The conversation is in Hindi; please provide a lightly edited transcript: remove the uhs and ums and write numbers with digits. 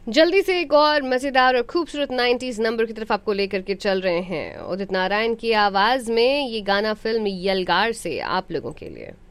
जल्दी से एक और मजेदार और खूबसूरत 90s नंबर की तरफ आपको लेकर के चल रहे हैं। उदित नारायण की आवाज में ये गाना फिल्म यलगार से आप लोगों के लिए।